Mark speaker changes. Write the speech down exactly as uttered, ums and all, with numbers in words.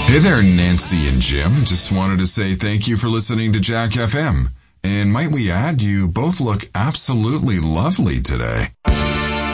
Speaker 1: Hey there, Nancy and Jim. Just wanted to say thank you for listening to Jack F M. And might we add, you both look absolutely lovely today.